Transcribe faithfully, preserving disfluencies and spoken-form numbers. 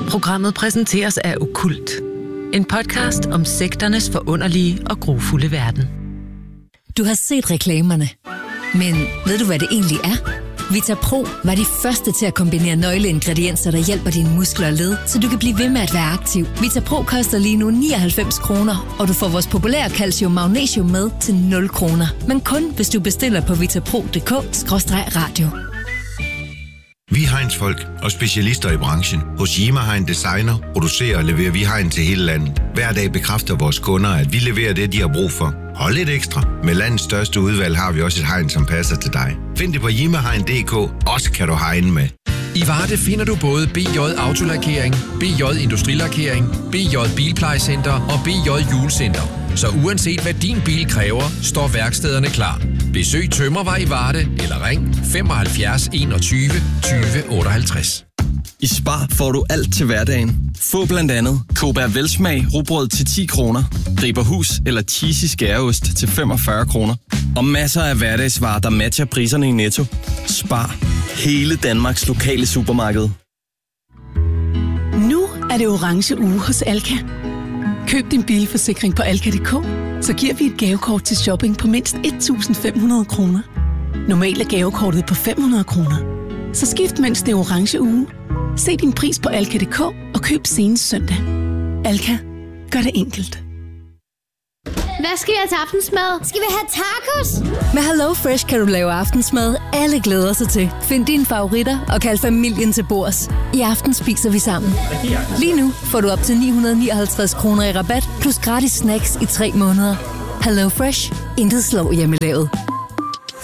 Programmet præsenteres af Okkult. En podcast om sekternes forunderlige og grufulde verden. Du har set reklamerne, men ved du, hvad det egentlig er? VitaPro var de første til at kombinere nøgleingredienser, der hjælper dine muskler og led, så du kan blive ved med at være aktiv. VitaPro koster lige nu nioghalvfems kroner, og du får vores populære calcium magnesium med til nul kroner. Men kun hvis du bestiller på vitapro punktum d k skråstreg radio. Vi er Heinz-folk og specialister i branchen. Hos Yima Hein designer, producerer og leverer vi hegn til hele landet. Hver dag bekræfter vores kunder, at vi leverer det, de har brug for. Hold lidt ekstra. Med landets største udvalg har vi også et hegn, som passer til dig. Find det på yima hein punktum d k. Også kan du hegne med. I Varde finder du både B J Autolakering, B J Industrilakering, B J Bilplejecenter og B J Hjulcenter. Så uanset hvad din bil kræver, står værkstederne klar. Besøg Tømmervej i Varde eller ring femoghalvfjerds enogtyve tyve otteoghalvtreds. I Spar får du alt til hverdagen. Få blandt andet Cobra Velsmag rugbrød til ti kroner, Riberhus eller cheesy skæreost til femogfyrre kroner. Og masser af hverdagsvarer, der matcher priserne i Netto. Spar. Hele Danmarks lokale supermarked. Nu er det orange uge hos Alka. Køb din bilforsikring på alka punktum d k, så giver vi et gavekort til shopping på mindst et tusind fem hundrede kroner. Normalt er gavekortet på fem hundrede kroner. Så skift mens det er orange uge. Se din pris på alka punktum d k og køb senest søndag. Alka. Gør det enkelt. Hvad skal jeg til aftensmad? Skal vi have tacos? Med Hello Fresh kan du lave aftensmad, alle glæder sig til. Find dine favoritter og kald familien til bords. I aften spiser vi sammen. Lige nu får du op til ni hundrede nioghalvtreds kroner i rabat, plus gratis snacks i tre måneder. Hello Fresh. Intet slår hjemmelavet.